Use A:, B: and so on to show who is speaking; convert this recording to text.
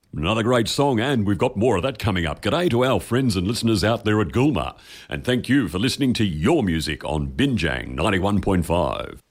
A: Another great song, and we've got more of that coming up. G'day to our friends and listeners out there at Gulma, and thank you for listening to your music on Binjang 91.5.